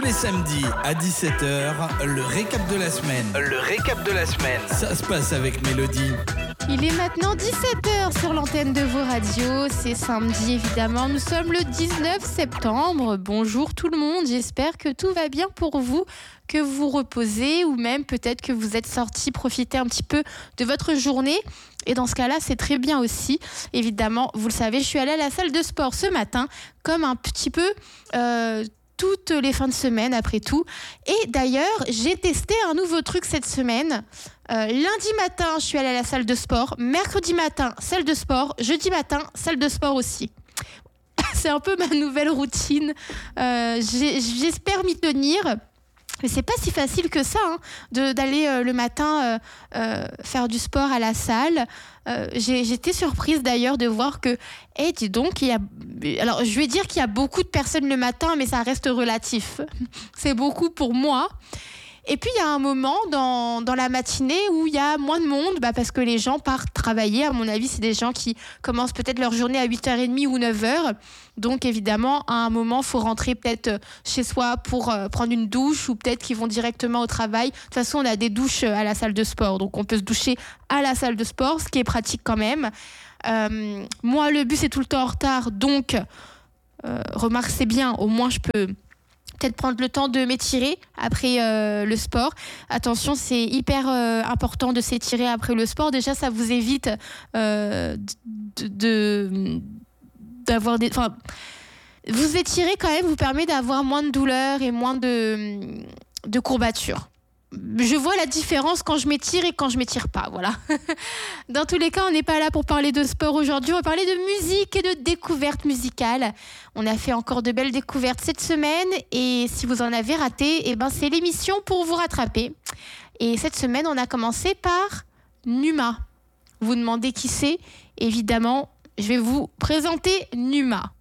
les samedis à 17h, le récap de la semaine. Ça se passe avec Mélodie. Il est maintenant 17h sur l'antenne de vos radios. C'est samedi évidemment. Nous sommes le 19 septembre. Bonjour tout le monde. J'espère que tout va bien pour vous, que vous reposez ou même peut-être que vous êtes sortis profiter un petit peu de votre journée. Et dans ce cas-là, c'est très bien aussi. Évidemment, vous le savez, je suis allée à la salle de sport ce matin, comme un petit peu toutes les fins de semaine après tout. Et d'ailleurs, j'ai testé un nouveau truc cette semaine. Lundi matin, je suis allée à la salle de sport. Mercredi matin, salle de sport. Jeudi matin, salle de sport aussi. C'est un peu ma nouvelle routine. J'espère m'y tenir. Mais c'est pas si facile que ça, d'aller le matin faire du sport à la salle. J'étais surprise d'ailleurs de voir que, dis donc, alors je vais dire qu'il y a beaucoup de personnes le matin, mais ça reste relatif. C'est beaucoup pour moi. Et puis, il y a un moment dans la matinée où il y a moins de monde, parce que les gens partent travailler. À mon avis, c'est des gens qui commencent peut-être leur journée à 8h30 ou 9h. Donc, évidemment, à un moment, il faut rentrer peut-être chez soi pour prendre une douche ou peut-être qu'ils vont directement au travail. De toute façon, on a des douches à la salle de sport. Donc, on peut se doucher à la salle de sport, ce qui est pratique quand même. Moi, le bus est tout le temps en retard. Donc, remarque, c'est bien. Au moins, je peux peut-être prendre le temps de m'étirer après le sport. Attention, c'est hyper important de s'étirer après le sport. Déjà, ça vous évite d'avoir des... Enfin, vous étirer quand même vous permet d'avoir moins de douleurs et moins de courbatures. Je vois la différence quand je m'étire et quand je m'étire pas, voilà. Dans tous les cas, on n'est pas là pour parler de sport aujourd'hui, on va parler de musique et de découvertes musicales. On a fait encore de belles découvertes cette semaine et si vous en avez raté, c'est l'émission pour vous rattraper. Et cette semaine, on a commencé par Numa. Vous vous demandez qui c'est? Évidemment, je vais vous présenter Numa.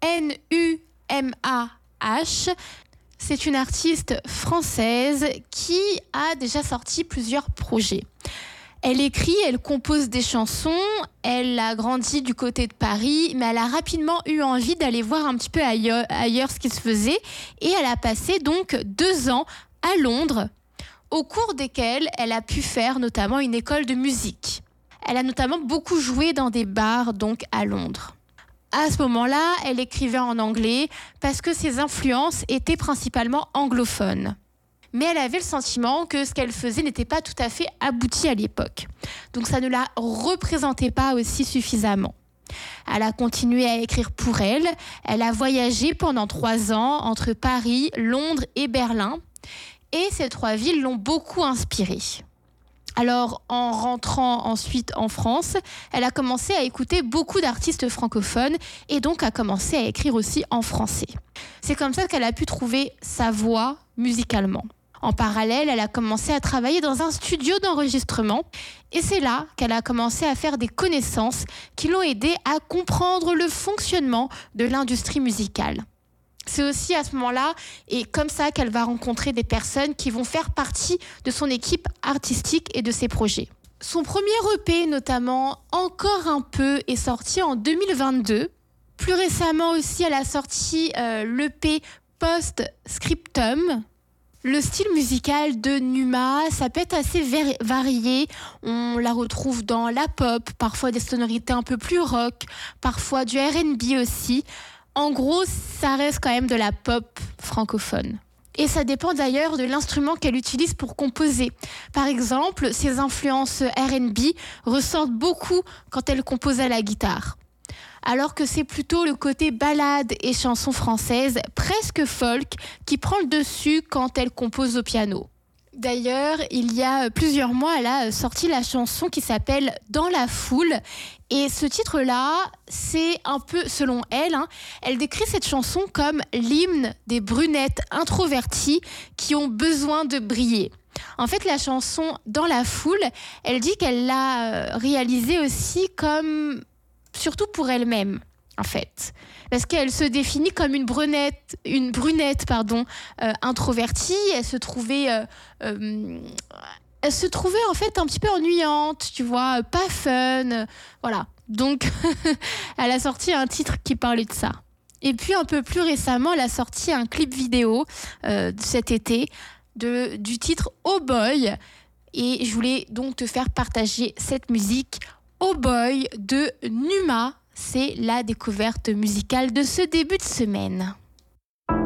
N-U-M-A-H. C'est une artiste française qui a déjà sorti plusieurs projets. Elle écrit, elle compose des chansons, elle a grandi du côté de Paris, mais elle a rapidement eu envie d'aller voir un petit peu ailleurs ce qui se faisait. Et elle a passé donc 2 ans à Londres, au cours desquels elle a pu faire notamment une école de musique. Elle a notamment beaucoup joué dans des bars donc à Londres. À ce moment-là, elle écrivait en anglais parce que ses influences étaient principalement anglophones. Mais elle avait le sentiment que ce qu'elle faisait n'était pas tout à fait abouti à l'époque. Donc ça ne la représentait pas aussi suffisamment. Elle a continué à écrire pour elle. Elle a voyagé pendant 3 ans entre Paris, Londres et Berlin. Et ces 3 villes l'ont beaucoup inspirée. Alors, en rentrant ensuite en France, elle a commencé à écouter beaucoup d'artistes francophones et donc a commencé à écrire aussi en français. C'est comme ça qu'elle a pu trouver sa voix musicalement. En parallèle, elle a commencé à travailler dans un studio d'enregistrement et c'est là qu'elle a commencé à faire des connaissances qui l'ont aidée à comprendre le fonctionnement de l'industrie musicale. C'est aussi à ce moment-là et comme ça qu'elle va rencontrer des personnes qui vont faire partie de son équipe artistique et de ses projets. Son premier EP, notamment Encore un peu, est sorti en 2022. Plus récemment aussi, elle a sorti l'EP Post-Scriptum. Le style musical de Numa, ça peut être assez varié. On la retrouve dans la pop, parfois des sonorités un peu plus rock, parfois du R&B aussi. En gros, ça reste quand même de la pop francophone. Et ça dépend d'ailleurs de l'instrument qu'elle utilise pour composer. Par exemple, ses influences R&B ressortent beaucoup quand elle compose à la guitare. Alors que c'est plutôt le côté ballade et chansons françaises, presque folk, qui prend le dessus quand elle compose au piano. D'ailleurs, il y a plusieurs mois, elle a sorti la chanson qui s'appelle « Dans la foule ». Et ce titre-là, c'est un peu, selon elle, elle décrit cette chanson comme l'hymne des brunettes introverties qui ont besoin de briller. En fait, la chanson « Dans la foule », elle dit qu'elle l'a réalisée aussi comme, surtout pour elle-même, en fait. Parce qu'elle se définit comme une brunette introvertie. Elle se trouvait en fait un petit peu ennuyante, tu vois, pas fun, voilà. Donc, elle a sorti un titre qui parlait de ça. Et puis un peu plus récemment, elle a sorti un clip vidéo cet été du titre Oh Boy. Et je voulais donc te faire partager cette musique Oh Boy de Numa. C'est la découverte musicale de ce début de semaine.